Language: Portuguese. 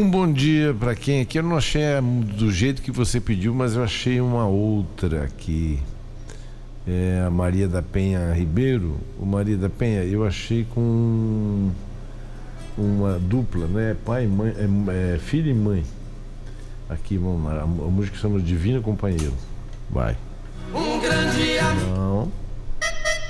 Um bom dia para quem aqui. Eu não achei do jeito que você pediu, mas eu achei uma outra aqui. É a Maria da Penha Ribeiro. O Maria da Penha, eu achei com uma dupla, né? Pai e mãe, filho e mãe. Aqui, vamos lá. A música chama Divino Companheiro. Vai. Um grande amor. Não.